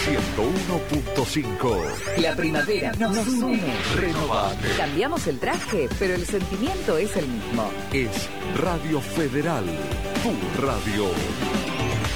101.5. La primavera nos une. Renovate. Cambiamos el traje, pero el sentimiento es el mismo. Es Radio Federal, tu radio.